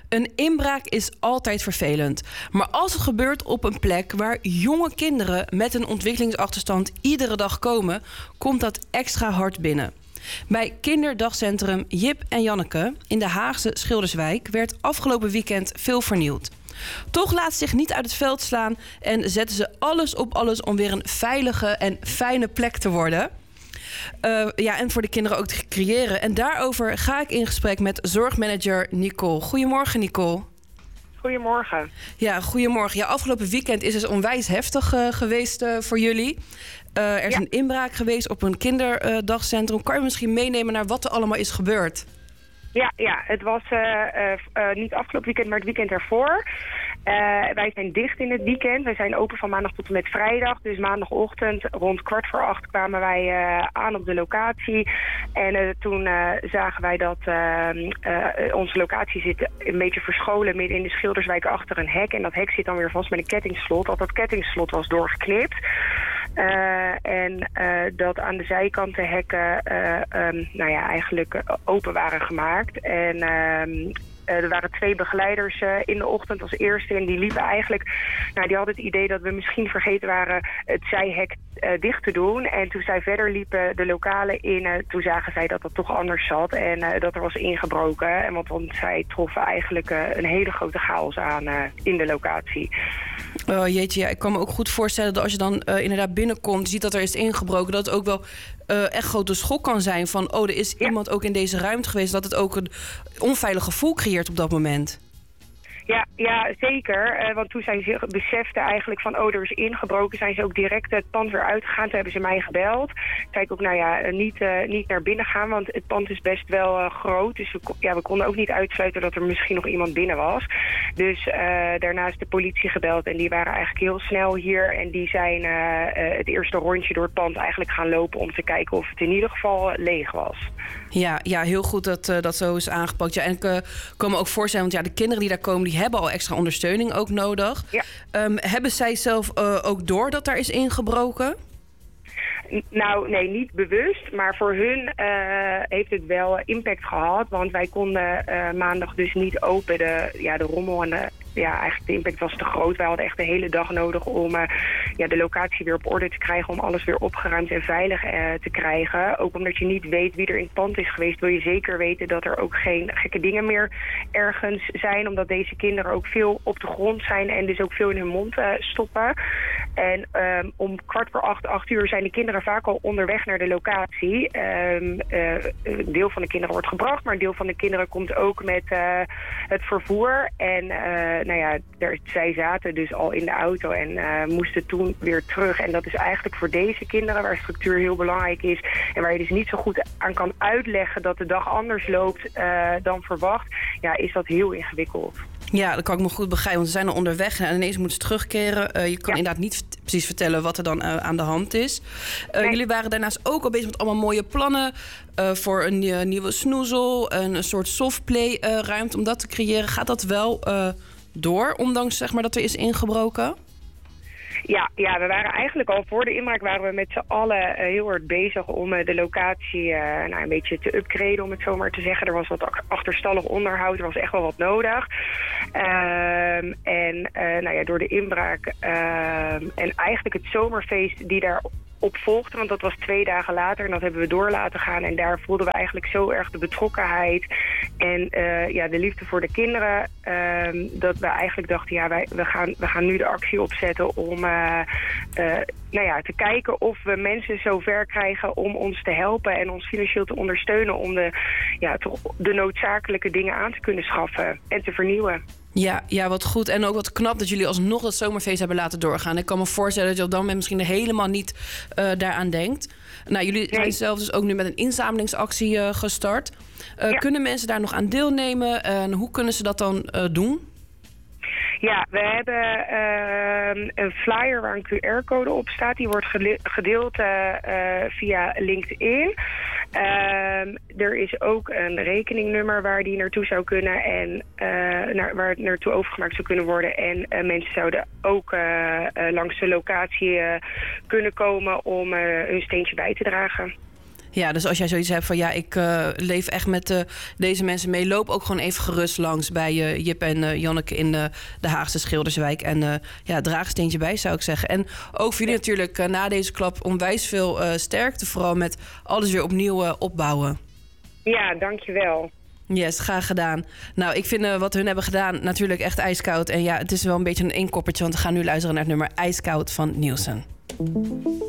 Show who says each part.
Speaker 1: Een inbraak is altijd vervelend. Maar als het gebeurt op een plek waar jonge kinderen met een ontwikkelingsachterstand iedere dag komen, komt dat extra hard binnen. Bij kinderdagcentrum Jip en Janneke in de Haagse Schilderswijk werd afgelopen weekend veel vernield. Toch laat zich niet uit het veld slaan en zetten ze alles op alles om weer een veilige en fijne plek te worden. En voor de kinderen ook te creëren. En daarover ga ik in gesprek met zorgmanager Nicole. Goedemorgen, Nicole.
Speaker 2: Goedemorgen.
Speaker 1: Ja, goedemorgen. Ja, afgelopen weekend is het onwijs heftig geweest voor jullie. Er is een inbraak geweest op een kinderdagcentrum. Kan je misschien meenemen naar wat er allemaal is gebeurd?
Speaker 2: Ja, het was niet afgelopen weekend, maar het weekend ervoor. Wij zijn dicht in het weekend. Wij zijn open van maandag tot en met vrijdag. Dus maandagochtend rond 7:15 kwamen wij aan op de locatie. En toen zagen wij dat onze locatie zit een beetje verscholen midden in de Schilderswijk achter een hek. En dat hek zit dan weer vast met een kettingslot. Dat kettingslot was doorgeknipt. Dat aan de zijkant de hekken eigenlijk open waren gemaakt. En er waren 2 begeleiders in de ochtend als eerste. En die liepen eigenlijk, die hadden het idee dat we misschien vergeten waren het zijhek dicht te doen. En toen zij verder liepen de lokalen in, toen zagen zij dat dat toch anders zat. En dat er was ingebroken. Want zij troffen eigenlijk een hele grote chaos aan in de locatie.
Speaker 1: Oh, jeetje, ja, ik kan me ook goed voorstellen dat als je dan inderdaad binnenkomt, ziet dat er is ingebroken, dat het ook wel echt grote schok kan zijn van, er is iemand ook in deze ruimte geweest, dat het ook een onveilig gevoel creëert op dat moment.
Speaker 2: Ja, zeker. Want toen zij zich beseften eigenlijk van, er is ingebroken, zijn ze ook direct het pand weer uitgegaan. Toen hebben ze mij gebeld. Toen zei ik ook, niet naar binnen gaan, want het pand is best wel groot. Dus we konden ook niet uitsluiten dat er misschien nog iemand binnen was. Dus daarna is de politie gebeld en die waren eigenlijk heel snel hier. En die zijn het eerste rondje door het pand eigenlijk gaan lopen om te kijken of het in ieder geval leeg was.
Speaker 1: Ja, heel goed dat zo is aangepakt. Ja, en ik kan me ook voorstellen, want de kinderen die daar komen, die hebben al extra ondersteuning ook nodig. Ja. Hebben zij zelf ook door dat daar is ingebroken?
Speaker 2: Nou, nee, niet bewust. Maar voor hun heeft het wel impact gehad. Want wij konden maandag dus niet open. De rommel en eigenlijk de impact was te groot. Wij hadden echt de hele dag nodig om de locatie weer op orde te krijgen. Om alles weer opgeruimd en veilig te krijgen. Ook omdat je niet weet wie er in het pand is geweest, wil je zeker weten dat er ook geen gekke dingen meer ergens zijn. Omdat deze kinderen ook veel op de grond zijn en dus ook veel in hun mond stoppen. En om 7:15 zijn de kinderen vaak al onderweg naar de locatie. Een deel van de kinderen wordt gebracht, maar een deel van de kinderen komt ook met het vervoer. En zij zaten dus al in de auto en moesten toen weer terug. En dat is eigenlijk voor deze kinderen, waar structuur heel belangrijk is en waar je dus niet zo goed aan kan uitleggen dat de dag anders loopt dan verwacht, is dat heel ingewikkeld.
Speaker 1: Ja, dat kan ik me goed begrijpen, want ze zijn al onderweg en ineens moeten ze terugkeren. Je kan inderdaad niet precies vertellen wat er dan aan de hand is. Jullie waren daarnaast ook al bezig met allemaal mooie plannen voor een nieuwe snoezel, een soort softplay ruimte om dat te creëren. Gaat dat wel door, ondanks dat er is ingebroken?
Speaker 2: Ja, we waren eigenlijk al voor de inbraak waren we met z'n allen heel hard bezig om de locatie een beetje te upgraden, om het zo maar te zeggen. Er was wat achterstallig onderhoud, er was echt wel wat nodig. Door de inbraak en eigenlijk het zomerfeest die daar opvolgde, want dat was 2 dagen later en dat hebben we door laten gaan. En daar voelden we eigenlijk zo erg de betrokkenheid en de liefde voor de kinderen, dat we eigenlijk dachten, we gaan nu de actie opzetten om te kijken of we mensen zover krijgen om ons te helpen en ons financieel te ondersteunen om de noodzakelijke dingen aan te kunnen schaffen en te vernieuwen.
Speaker 1: Ja, wat goed. En ook wat knap dat jullie alsnog dat zomerfeest hebben laten doorgaan. Ik kan me voorstellen dat je op dat moment misschien helemaal niet daaraan denkt. Jullie zijn zelf dus ook nu met een inzamelingsactie gestart. Kunnen mensen daar nog aan deelnemen? En hoe kunnen ze dat dan doen?
Speaker 2: Ja, we hebben een flyer waar een QR-code op staat. Die wordt gedeeld via LinkedIn. Er is ook een rekeningnummer waar die naartoe zou kunnen en waar het naartoe overgemaakt zou kunnen worden. En mensen zouden ook langs de locatie kunnen komen om hun steentje bij te dragen.
Speaker 1: Ja, dus als jij zoiets hebt van ik leef echt met deze mensen mee, loop ook gewoon even gerust langs bij Jip en Janneke in de Haagse Schilderswijk. En draag een steentje bij, zou ik zeggen. En ook voor jullie natuurlijk na deze klap onwijs veel sterkte, vooral met alles weer opnieuw opbouwen.
Speaker 2: Ja, dankjewel.
Speaker 1: Yes, graag gedaan. Nou, ik vind wat hun hebben gedaan natuurlijk echt ijskoud. En ja, het is wel een beetje een inkoppertje, want we gaan nu luisteren naar het nummer IJskoud van Nielsen.